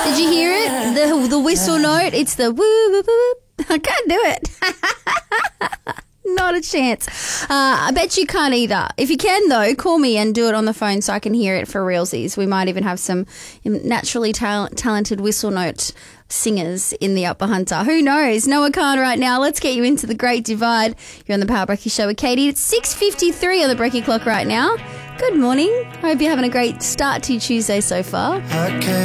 Did you hear it? The whistle note. It's the woo woo woo. I can't do it. Not a chance. I bet you can't either. If you can, though, call me and do it on the phone so I can hear it for realsies. We might even have some naturally talented whistle note singers in the Upper Hunter. Who knows? Noah Khan right now. Let's get you into the Great Divide. You're on the Power Brekkie Show with Katie. It's 6:53 on the Brekkie clock right now. Good morning. Hope you're having a great start to your Tuesday so far.